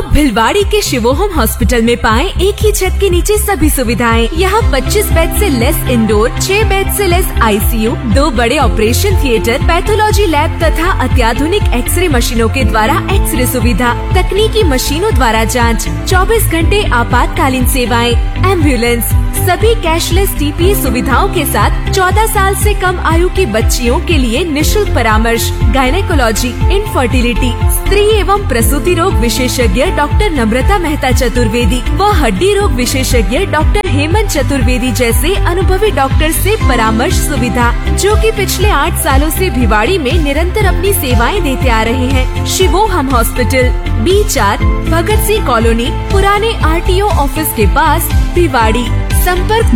अब भिलवाड़ी के शिवोहम हॉस्पिटल में पाएं एक ही छत के नीचे सभी सुविधाएं। यहाँ 25 बेड से लेस इंडोर, 6 बेड से लेस ICU, 2 बड़े ऑपरेशन थिएटर, पैथोलॉजी लैब तथा अत्याधुनिक एक्सरे मशीनों के द्वारा एक्सरे सुविधा, तकनीकी मशीनों द्वारा जांच, 24 घंटे आपातकालीन सेवाएं, एम्बुलेंस, सभी कैशलेस TPA सुविधाओं के साथ 14 साल से कम आयु की बच्चियों के लिए निशुल्क परामर्श, गायनेकोलॉजी, इनफर्टिलिटी, स्त्री एवं प्रसूति रोग विशेषज्ञ डॉक्टर नम्रता मेहता चतुर्वेदी व हड्डी रोग विशेषज्ञ डॉक्टर हेमंत चतुर्वेदी जैसे अनुभवी डॉक्टर से परामर्श सुविधा, जो कि पिछले 8 सालों से भिवाड़ी में निरंतर अपनी सेवाएं देते आ रहे हैं। शिवोहम hospital, B4, Bhagat Singh colony, पुराने RTO ऑफिस के पास, भिवाड़ी। संपर्क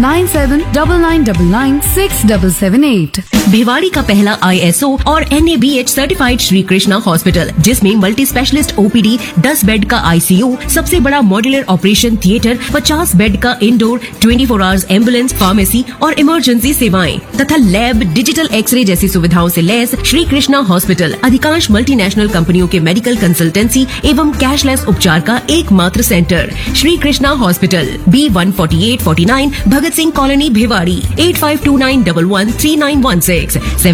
9799996778। भिवाड़ी का पहला ISO और NABH certified Shri Krishna hospital, जिसमें मल्टी स्पेशलिस्ट OPD, 10 बेड का ICU, सबसे बड़ा मॉड्यूलर ऑपरेशन थिएटर, 50 बेड का इंडोर, 24 आवर्स एम्बुलेंस, फार्मेसी और इमरजेंसी सेवाएं तथा लैब, डिजिटल एक्सरे जैसी सुविधाओं से लैस श्री कृष्णा हॉस्पिटल अधिकांश मल्टीनेशनल कंपनियों के मेडिकल कंसल्टेंसी एवं कैशलेस उपचार का एकमात्र centre. Shri Krishna hospital, B14849, Bhagat Singh colony, Bhiwadi. 8529113916,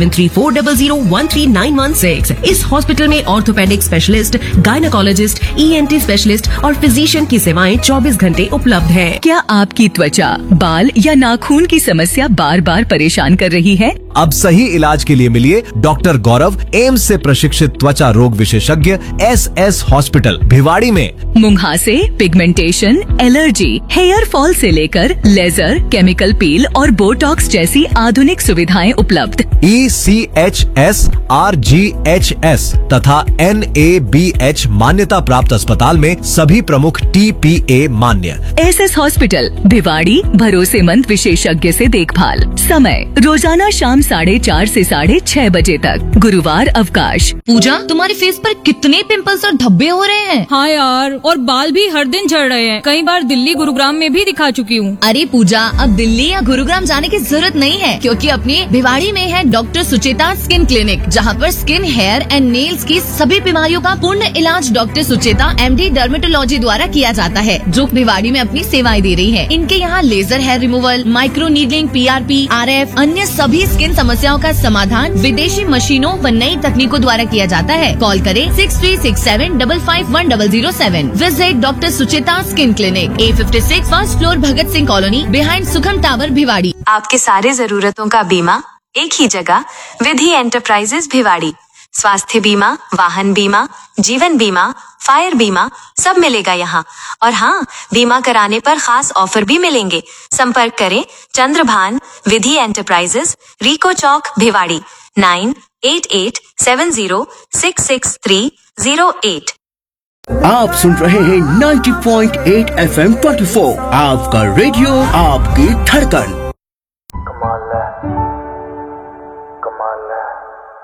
7340013916। इस हॉस्पिटल में orthopaedic specialist, gynaecologist, ENT specialist और फिजिशियन की सेवाएं 24 घंटे उपलब्ध है। क्या आपकी त्वचा, बाल या नाखून की समस्या बार बार परेशान कर रही है? अब सही इलाज के लिए मिलिए डॉक्टर गौरव, एम्स से प्रशिक्षित त्वचा रोग विशेषज्ञ, SS हॉस्पिटल, भिवाड़ी में। मुहासे, पिगमेंटेशन, एलर्जी, हेयर फॉल से लेकर लेजर, केमिकल पील और बोटॉक्स जैसी आधुनिक सुविधाएं उपलब्ध। ECHS, RGHS तथा NABH मान्यता प्राप्त अस्पताल में सभी प्रमुख TPA मान्य। SS हॉस्पिटल, भिवाड़ी, भरोसेमंद विशेषज्ञ से देखभाल। समय रोजाना शाम 4:30 से 6:30 बजे तक। गुरुवार अवकाश। पूजा, तुम्हारे फेस पर कितने पिंपल्स और धब्बे हो रहे हैं? हाँ यार, और बाल भी हर दिन झड़ रहे हैं। कई बार दिल्ली, गुरुग्राम में भी दिखा चुकी हूँ। अरे पूजा, अब दिल्ली या गुरुग्राम जाने की जरूरत नहीं है, क्योंकि अपने भिवाड़ी में है डॉक्टर सुचेता स्किन क्लिनिक, जहाँ पर स्किन, हेयर एंड नेल्स की सभी बीमारियों का पूर्ण इलाज डॉक्टर सुचेता MD डर्मेटोलॉजी द्वारा किया जाता है, जो भिवाड़ी में अपनी सेवाएं दे रही है। इनके यहाँ laser hair removal, micro needling, PRP, RF, अन्य सभी स्किन समस्याओं का समाधान विदेशी मशीनों व नई तकनीकों द्वारा किया जाता है। कॉल करें 6367551007। Visit doctor Sucheta skin clinic, A56, first floor, Bhagat Singh colony, behind सुखम टावर, भिवाड़ी। आपके सारे जरूरतों का बीमा एक ही जगह, विधि एंटरप्राइजेज, भिवाड़ी। स्वास्थ्य बीमा, वाहन बीमा, जीवन बीमा, फायर बीमा, सब मिलेगा यहाँ। और हाँ, बीमा कराने पर खास ऑफर भी मिलेंगे। संपर्क करें चंद्रभान विधि एंटरप्राइजेज, रिको चौक, भिवाड़ी। 9887066308। आप सुन रहे हैं 90.8 FM 24, आपका रेडियो, आपकी धड़कन।